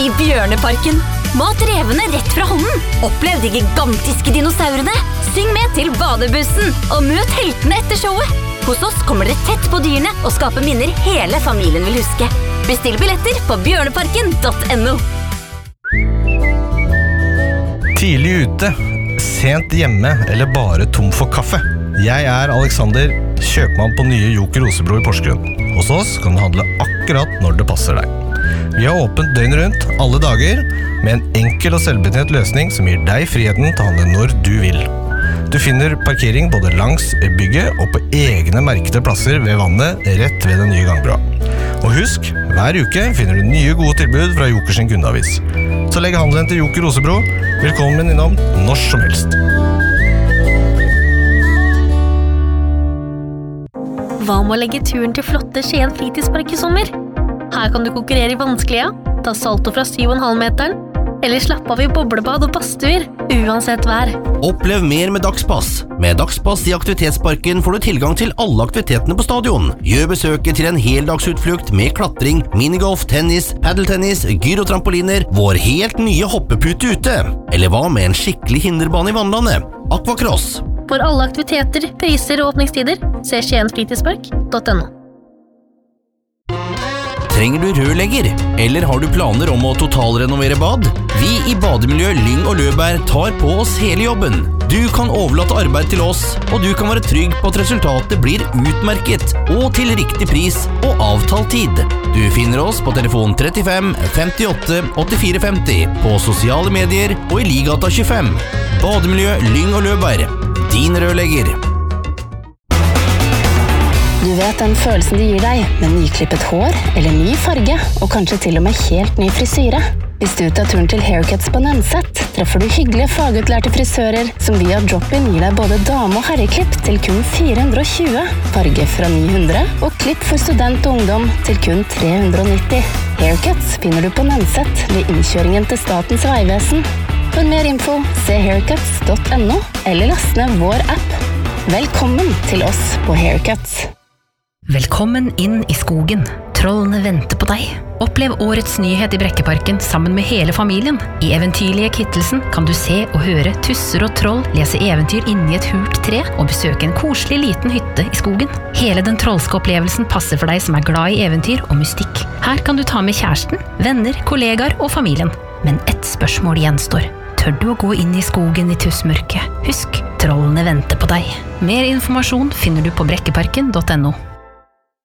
I Bjørneparken. Mat revene rett fra hånden. Opplev de gigantiske dinosaurene. Syng med til badebussen, og møt heltene etter showet. Hos oss kommer dere tett på dyrene og skaper minner hele familien vil huske. Bestill billetter på bjørneparken.no. Tidlig ute, sent hjemme eller bare tom for kaffe. Jeg Alexander, kjøpmann på nye Joker Rosebro I Porsgrunn. Hos oss kan du handle akkurat når det passer deg. Vi har åpent døgn rundt, alle dager, med en enkel og selvbetjent løsning som gir deg friheten til å handle når du vil. Du finner parkering både langs bygget og på egne merkede plasser ved vannet rett ved den nye gangbrua. Og husk, hver uke finner du nye gode tilbud fra Joker sin kundeavis. Så legg handelen til Joker Rosebro. Velkommen innom når som helst. Hva med å legge turen til flotte Skien fritidspark I sommer? Her kan du konkurrere I vanskelige, ta salto fra 7,5 meteren, eller slappe av I boblebad og badstuer, uansett vær. Opplev mer med Dagspass. Med Dagspass I aktivitetsparken får du tilgang til alle aktivitetene på stadion. Gjør besøket til en heldagsutflukt med klatring, minigolf, tennis, paddeltennis, gyrotrampoliner, vår helt nye hoppepute ute. Eller hva med en skikkelig hinderbane I vannlandet? Aquacross. For alle aktiviteter, priser og åpningstider, se skiensfritidspark.no. Trenger du rørlegger? Eller har du planer om å totalrenovere bad? Vi I Bademiljø Lyng og Løberg tar på oss hele jobben. Du kan overlate arbeid til oss, og du kan være trygg på at resultatet blir utmerket og til riktig pris og avtalt tid. Du finner oss på telefon 35 58 84 50, på sosiale medier og I Ligata 25. Bademiljø Lyng og Løberg. Din rørlegger. Du vet den følelsen det gir deg med nyklippet hår eller ny farge, og kanskje til og med helt ny frisyre. Hvis du tar turen til Haircuts på Nenset, treffer du hyggelige fagutlærte frisører som via drop-in gir deg både dame- og herreklipp til kun 420, farge fra 900 og klipp for student og ungdom til kun 390. Haircuts finner du på Nenset ved innkjøringen til Statens Vegvesen. For mer info, se haircuts.no eller last ned vår app. Velkommen til oss på Haircuts. Velkommen inn I skogen. Trollene venter på deg. Opplev årets nyhet I Brekkeparken sammen med hele familien. I eventyrlige Kittelsen kan du se og høre tusser og troll lese eventyr inni et hult tre og besøke en koselig liten hytte I skogen. Hele den trollske opplevelsen passer for deg som glad I eventyr og mystikk. Her kan du ta med kjæresten, venner, kollegaer og familien. Men ett spørsmål gjenstår. Tør du å gå inn I skogen I tussmørket? Husk, trollene venter på deg. Mer informasjon finner du på brekkeparken.no.